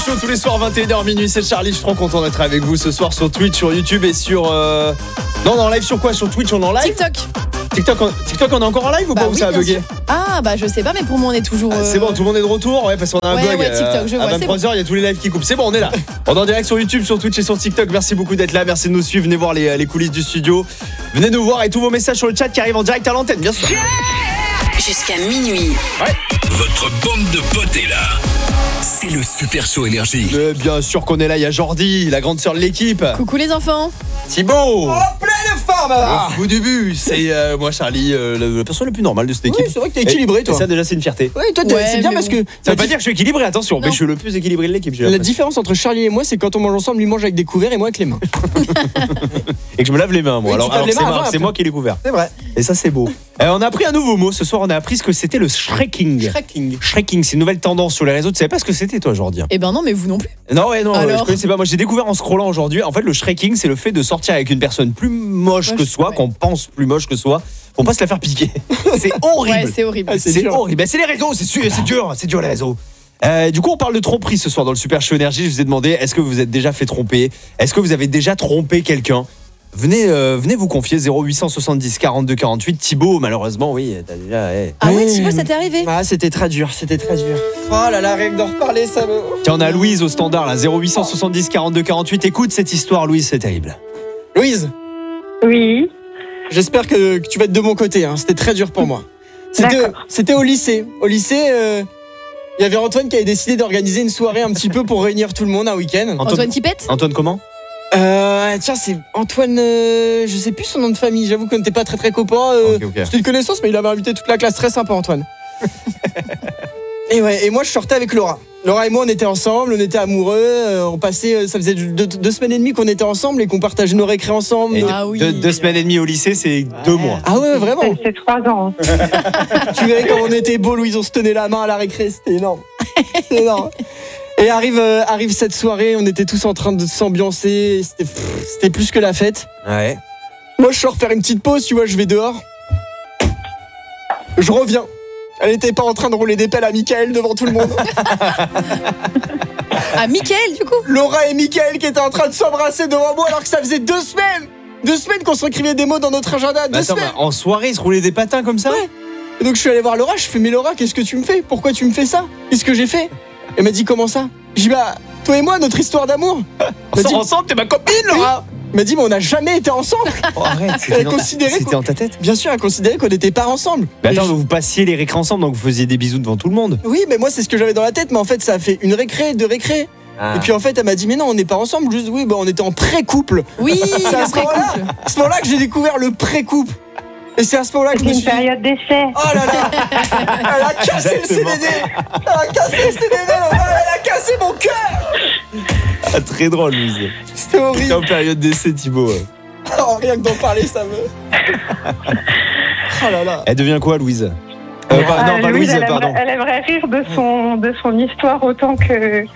Show tous les soirs 21h minuit, c'est Charlie, je suis trop content d'être avec vous ce soir sur Twitch, sur YouTube et sur... Non, on est en live sur quoi? Sur Twitch, on est en live? TikTok, on est encore en live ou pas? Ou ça a bugué? Ah bah je sais pas, mais pour moi on est toujours... C'est bon, tout le monde est de retour, ouais, parce qu'on a un bug. Ouais, TikTok, je vois, à 23h, il y a tous les lives qui coupent. C'est bon, on est là. On est en direct sur YouTube, sur Twitch et sur TikTok. Merci beaucoup d'être là, merci de nous suivre. Venez voir les coulisses du studio. Venez nous voir et tous vos messages sur le chat qui arrivent en direct à l'antenne, bien sûr. Jusqu'à minuit. Ouais. Votre bande de potes est là. C'est le Super Show Énergie. Bien sûr qu'on est là, il y a Jordi, la grande sœur de l'équipe. Coucou les enfants. Thibaut. Oh, plein de forme là. Au début, c'est moi Charlie, la personne la plus normale de cette équipe. Oui, c'est vrai que t'es équilibré toi. Et ça déjà c'est une fierté. Oui, toi c'est bien parce que ça veut pas dire que je suis équilibré, attention, mais je suis le plus équilibré de l'équipe. La différence entre Charlie et moi, c'est quand on mange ensemble, lui mange avec des couverts et moi avec les mains. Et que je me lave les mains moi. Oui, Alors c'est moi qui ai les couverts. C'est vrai. Et ça c'est beau. On a appris un nouveau mot ce soir, on a appris ce que c'était le shrekking. Shrekking, c'est une nouvelle tendance sur les réseaux. Tu savais pas ce que c'était toi Jordi? Eh ben non, mais vous non plus. Non, Alors... je connaissais pas. Moi j'ai découvert en scrollant aujourd'hui. En fait, le shrekking, c'est le fait de sortir avec une personne plus moche que soi, qu'on pense plus moche que soi, pour pas se la faire piquer. C'est horrible. Ouais, c'est horrible. C'est horrible. Ben, c'est les réseaux, c'est dur les réseaux. Du coup, on parle de tromperie ce soir dans le Super Show Énergie. Je vous ai demandé, est-ce que vous vous êtes déjà fait tromper? Est-ce que vous avez déjà trompé quelqu'un? Venez vous confier 0870 42 48. Thibaut, malheureusement, oui, t'as déjà... Ah ouais, Thibaut, ça t'est arrivé? Ah, c'était très dur. Oh là là, rien que d'en reparler, ça me... Tiens, on a Louise au standard, là, 0870 42 48. Écoute cette histoire, Louise, c'est terrible. Louise. Oui. J'espère que tu vas être de mon côté, hein. C'était très dur pour moi. C'était au lycée. Au lycée, il y avait Antoine qui avait décidé d'organiser une soirée un petit peu pour réunir tout le monde un week-end. Antoine qui pète? Antoine comment? Tiens, c'est Antoine, je sais plus son nom de famille, j'avoue qu'on n'était pas très copains. Ok. C'était une connaissance, mais il avait invité toute la classe, très sympa Antoine. Et moi je sortais avec Laura. Laura et moi on était ensemble, on était amoureux, on passait, ça faisait 2 semaines et demie qu'on était ensemble et qu'on partageait nos récrés ensemble. Et 2 semaines et demie au lycée, c'est 2 mois. Ah ouais, vraiment. C'est 3 ans. Tu verrais comme on était beaux, Louise, on se tenait la main à la récré, c'était énorme. C'était énorme. Et arrive cette soirée, on était tous en train de s'ambiancer, c'était plus que la fête. Ouais. Moi je sors faire une petite pause, tu vois, je vais dehors. Je reviens. Elle était pas en train de rouler des pelles à Mickaël devant tout le monde. À Mickaël du coup? Laura et Mickaël qui étaient en train de s'embrasser devant moi alors que ça faisait 2 semaines. 2 semaines qu'on se écrivait des mots dans notre agenda. 2 semaines. En soirée, ils se roulaient des patins comme ça? Ouais. Et donc je suis allé voir Laura, je fais mais Laura, qu'est-ce que tu me fais? Pourquoi tu me fais ça? Qu'est-ce que j'ai fait? Elle m'a dit comment ça? J'ai dit bah toi et moi notre histoire d'amour. On sort ensemble, t'es ma copine Laura. Elle m'a dit mais on n'a jamais été ensemble. Oh, arrête, c'était en ta tête? Bien sûr, elle considérait qu'on n'était pas ensemble. Mais attends, vous passiez les récrés ensemble, donc vous faisiez des bisous devant tout le monde. Oui, mais moi c'est ce que j'avais dans la tête, mais en fait ça a fait une récré, 2 récrés. Et puis en fait elle m'a dit mais non on n'est pas ensemble, juste oui bah on était en pré-couple. Oui, c'est à ce moment-là que j'ai découvert le pré-couple. Et c'est à ce moment-là que je me suis une période d'essai. Oh là là. Elle a cassé le CDD. Elle a cassé le CDD. Elle a cassé mon cœur. Ah, très drôle, Louise. C'était horrible. C'était en période d'essai, Thibaut. Oh, rien que d'en parler, ça me... Oh là là. Elle devient quoi, Louise? Pas Louise, pardon. Elle aimerait rire de son histoire autant que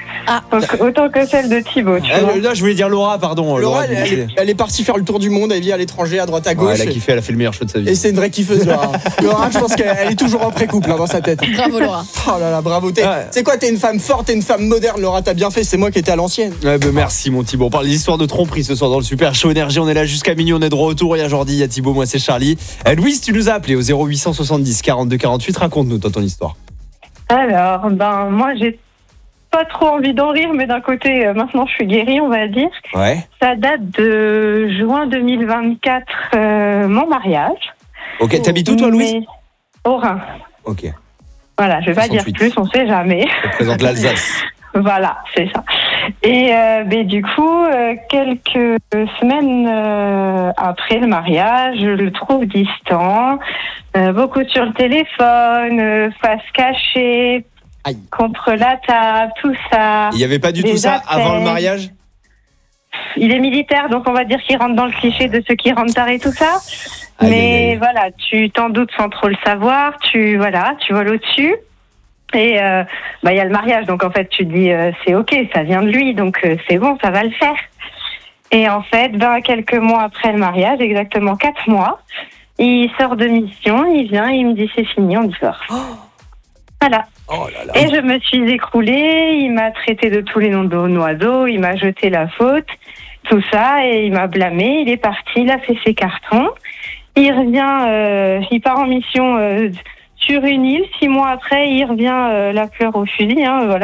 celle de Thibaut. Là, je voulais dire Laura, pardon. Laura, elle est partie faire le tour du monde, elle vit à l'étranger, à droite, à gauche. Ouais, elle a kiffé, elle a fait le meilleur choix de sa vie. Et c'est une vraie kiffeuse, Laura. Laura, je pense qu'elle est toujours en pré-couple dans sa tête. Bravo, Laura. Oh là là, bravo. C'est quoi, t'es une femme forte, t'es une femme moderne, Laura, t'as bien fait, c'est moi qui étais à l'ancienne. Ouais, bah, merci, mon Thibaut. On parle des histoires de tromperie ce soir dans le Super Show Énergie. On est là jusqu'à minuit, on est de retour. Il y a Jordi, il y a Thibaut, moi c'est Charlie. Louise, tu nous as appelé au 0870 42 48. Raconte-nous ton histoire. Alors, moi j'ai pas trop envie d'en rire, mais d'un côté, maintenant je suis guérie, on va dire. Ouais. Ça date de juin 2024, mon mariage. Ok, t'habites où toi, Louise? Au Rhin. Ok. Voilà, je vais pas dire plus, on sait jamais. Ça représente l'Alsace. Voilà, c'est ça. Et du coup, quelques semaines après le mariage, je le trouve distant, beaucoup sur le téléphone, face cachée, contre la table, tout ça. Il n'y avait pas du tout ça avant le mariage? Il est militaire, donc on va dire qu'il rentre dans le cliché de ceux qui rentrent tard et tout ça. Mais voilà, tu t'en doutes sans trop le savoir, tu voles au-dessus. Et il y a le mariage, donc en fait tu te dis c'est ok, ça vient de lui, donc c'est bon, ça va le faire. Et en fait, quelques mois après le mariage, exactement 4 mois, il sort de mission, il vient et il me dit c'est fini, on divorce. Voilà. Oh là là. Et je me suis écroulée, il m'a traité de tous les noms d'oiseaux, il m'a jeté la faute, tout ça, et il m'a blâmé, il est parti, il a fait ses cartons. Il revient, il part en mission sur une île, 6 mois après, il revient la fleur au fusil, hein, voilà.